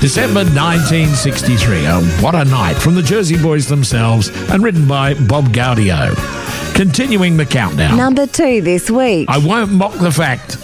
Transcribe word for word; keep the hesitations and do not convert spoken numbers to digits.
December nineteen sixty-three. Oh, what a night from the Jersey Boys themselves and written by Bob Gaudio. Continuing the countdown. Number two this week. I won't mock the fact